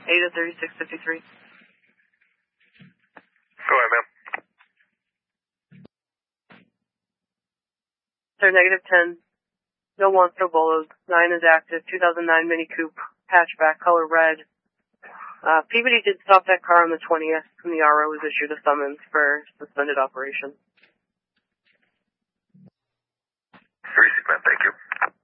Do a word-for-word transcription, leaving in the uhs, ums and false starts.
Ada thirty-six fifty-three. Go ahead, ma'am. Sir, negative ten. No wants, no bolos. nine is active. two thousand nine Mini Coupe. Hatchback, color red. Uh, Peabody did stop that car on the twentieth, and the R O was issued a summons for suspended operation. Receipt, ma'am. Thank you.